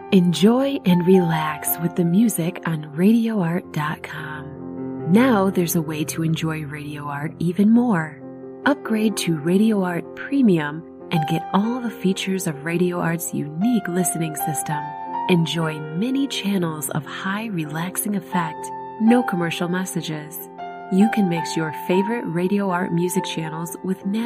Enjoy and relax with the music on RadioArt.com. Now there's a way to enjoy Radio Art even more. Upgrade to Radio Art Premium and get all the features of Radio Art's unique listening system. Enjoy many channels of high relaxing effect, no commercial messages. You can mix your favorite Radio Art music channels with